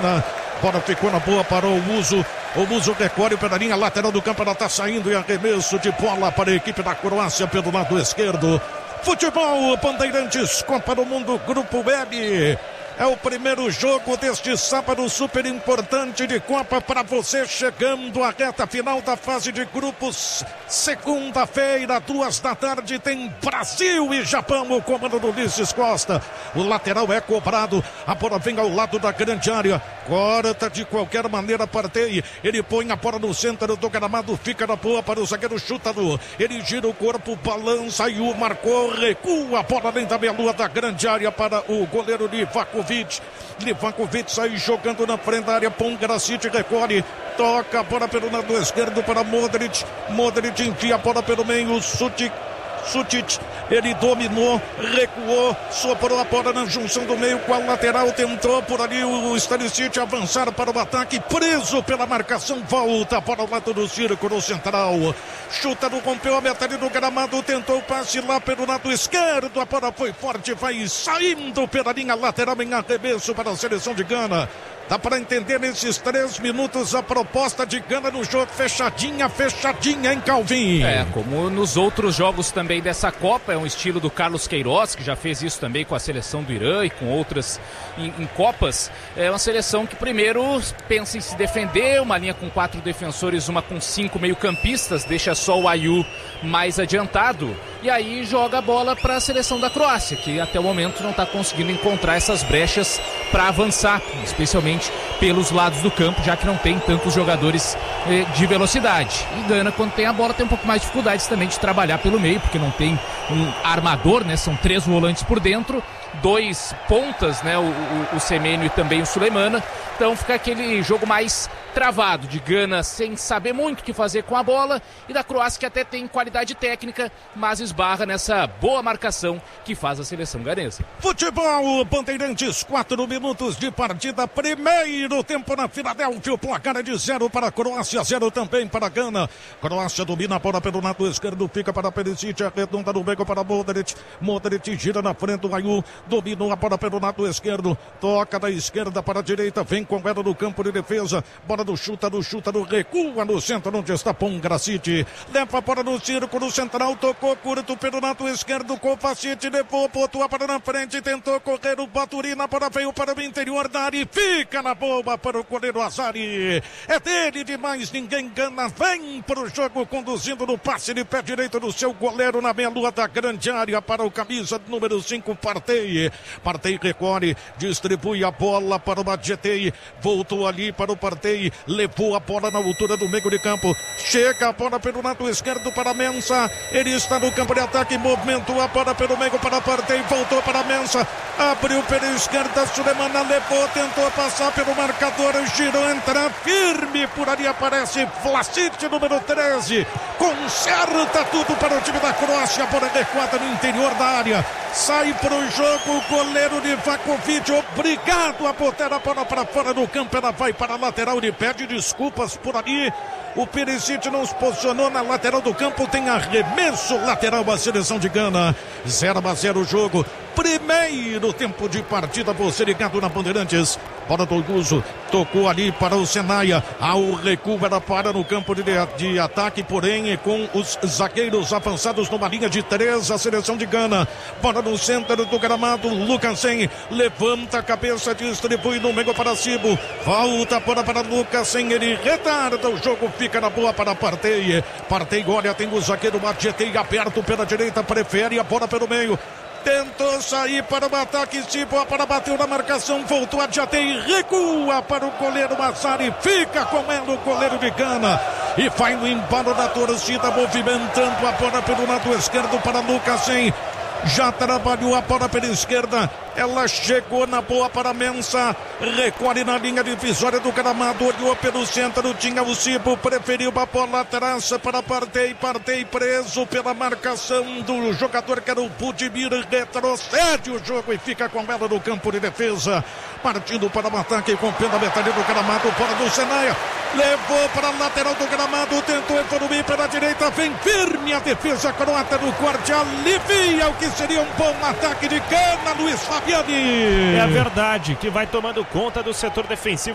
Gana. Bola ficou na boa para o Uso. O Uso recolhe pela linha lateral do campo. Ela está saindo e arremesso de bola para a equipe da Croácia pelo lado esquerdo. Futebol Bandeirantes, Copa do Mundo, Grupo L. É o primeiro jogo deste sábado super importante de Copa para você, chegando à reta final da fase de grupos. Segunda-feira, 14h, tem Brasil e Japão, o comando do Ulisses Costa. O lateral é cobrado, a bola vem ao lado da grande área, corta de qualquer maneira, Partey. Ele põe a bola no centro do gramado, fica na boa para o zagueiro Chútalo. Ele gira o corpo, balança e o marcou, recua a bola dentro da meia-lua da grande área para o goleiro Livakovic. Livakovic sai jogando na frente da área, Pongracic recolhe, toca a bola pelo lado esquerdo para Modric. Modric enfia a bola pelo meio, Sutic, ele dominou, recuou, soprou a bola na junção do meio com a lateral, tentou por ali o Stanisic avançar para o ataque, preso pela marcação, volta para o lado do círculo central, chuta no rompeu a metade do gramado, tentou o passe lá pelo lado esquerdo, a bola foi forte, vai saindo pela linha lateral em arremesso para a seleção de Gana. Dá para entender nesses 3 minutos a proposta de Gana no jogo, fechadinha em Calvin. Como nos outros jogos também dessa Copa, é um estilo do Carlos Queiroz, que já fez isso também com a seleção do Irã e com outras em Copas. É uma seleção que primeiro pensa em se defender, uma linha com 4 defensores, uma com 5 meio-campistas, deixa só o Ayew mais adiantado, e aí joga a bola para a seleção da Croácia, que até o momento não está conseguindo encontrar essas brechas para avançar, especialmente pelos lados do campo, já que não tem tantos jogadores de velocidade. E Gana, quando tem a bola, tem um pouco mais de dificuldades também de trabalhar pelo meio, porque não tem um armador, né? São 3 volantes por dentro, 2 pontas, né? O Semenyo e também o Sulemana. Então fica aquele jogo mais travado, de Gana sem saber muito o que fazer com a bola, e da Croácia, que até tem qualidade técnica, mas esbarra nessa boa marcação que faz a seleção ganesa. Futebol Bandeirantes, 4 minutos de partida, primeiro tempo na Filadélfia, o placar é de 0 para a Croácia, 0 também para a Gana. Croácia domina a bola pelo lado esquerdo, fica para Perisic, arredonda no meio para Modric gira na frente, o Ayew dominou a bola pelo lado esquerdo, toca da esquerda para a direita, vem com ela no campo de defesa, bola do chuta, recua no centro onde está Pongracic, leva a bola no círculo central, tocou curto pelo lado esquerdo, Kovacic levou, botou a bola na frente, tentou correr o Baturina, a bola veio para o interior da área e fica na boa para o goleiro Azari, é dele de mais ninguém. Gana vem para o jogo conduzindo no passe de pé direito do seu goleiro na meia-lua da grande área para o camisa número 5, Partey recolhe, distribui a bola para o Badjetei, voltou ali para o Partey, levou a bola na altura do meio de campo, chega a bola pelo lado esquerdo para Mensah, ele está no campo de ataque, movimentou a bola pelo meio para Partey, voltou para Mensah, abriu pela esquerda, Sulemana levou, tentou passar pelo marcador, girou, entra firme, por ali aparece Vlasic, número 13, conserta tudo para o time da Croácia, a bola adequada no interior da área, sai para o jogo, o goleiro Livakovic, obrigado a botar a bola para fora do campo, ela vai para a lateral, ele pede desculpas por ali, o Perisic não se posicionou na lateral do campo, tem arremesso lateral a seleção de Gana, 0-0 o jogo, primeiro tempo de partida, você ligado na Bandeirantes, bola do Guzo, tocou ali para o Senaia, ao recuo ela para no campo de ataque, porém com os zagueiros avançados numa linha de 3, a seleção de Gana, bola no centro do gramado, Lukasen levanta a cabeça, distribui no meio para Sibo, volta a bola para Lukasen, ele retarda o jogo, fica na boa para Partey, olha, tem o zagueiro Badjetei aberto pela direita, prefere a bola pelo meio, tentou sair para o ataque, Sibo, para bateu na marcação, voltou a Badjetei, recua para o goleiro Azari, fica com ela o goleiro de Gana, e vai no embalo da torcida, movimentando a bola pelo lado esquerdo para Lukasen, já trabalhou a bola pela esquerda, ela chegou na boa para Mensah, recolhe na linha divisória do gramado, olhou pelo centro, tinha o Sibo, preferiu a bola atrás para Partey preso pela marcação do jogador que era o Budimir, retrocede o jogo e fica com ela no campo de defesa, partindo para o ataque, rompendo a metade do gramado, fora do Senaia, levou para a lateral do gramado, tentou evoluir pela direita, vem firme a defesa croata no corte, alivia o que seria um bom ataque de Gana, Luiz Fabiani. É a verdade, que vai tomando conta do setor defensivo